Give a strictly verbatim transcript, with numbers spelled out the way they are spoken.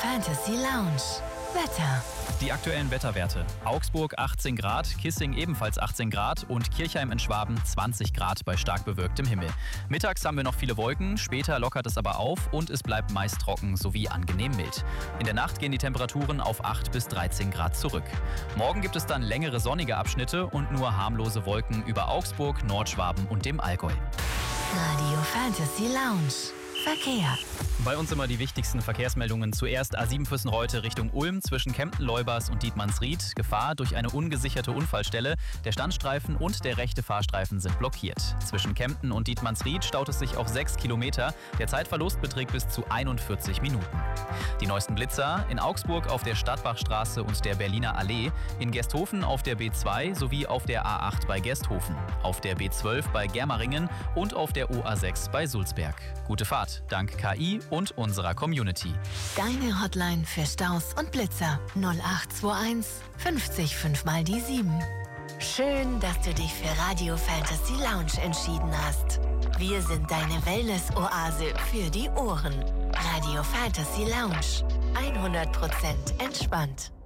Fantasy Lounge. Wetter. Die aktuellen Wetterwerte. Augsburg achtzehn Grad, Kissing ebenfalls achtzehn Grad und Kirchheim in Schwaben zwanzig Grad bei stark bewölktem Himmel. Mittags haben wir noch viele Wolken, später lockert es aber auf und es bleibt meist trocken sowie angenehm mild. In der Nacht gehen die Temperaturen auf acht bis dreizehn Grad zurück. Morgen gibt es dann längere sonnige Abschnitte und nur harmlose Wolken über Augsburg, Nordschwaben und dem Allgäu. Radio Fantasy Lounge. Verkehr. Bei uns immer die wichtigsten Verkehrsmeldungen. Zuerst A sieben Füssenreute Richtung Ulm zwischen Kempten-Leubers und Dietmannsried. Gefahr durch eine ungesicherte Unfallstelle. Der Standstreifen und der rechte Fahrstreifen sind blockiert. Zwischen Kempten und Dietmannsried staut es sich auf sechs Kilometer. Der Zeitverlust beträgt bis zu einundvierzig Minuten. Die neuesten Blitzer in Augsburg auf der Stadtbachstraße und der Berliner Allee, in Gersthofen auf der B zwei sowie auf der A acht bei Gersthofen, auf der B zwölf bei Germeringen und auf der O A sechs bei Sulzberg. Gute Fahrt, dank K I und unserer Community. Deine Hotline für Staus und Blitzer null acht zwei eins fünfzig fünf mal die sieben. Schön, dass du dich für Radio Fantasy Lounge entschieden hast. Wir sind deine Wellness-Oase für die Ohren. Radio Fantasy Lounge. hundert Prozent entspannt.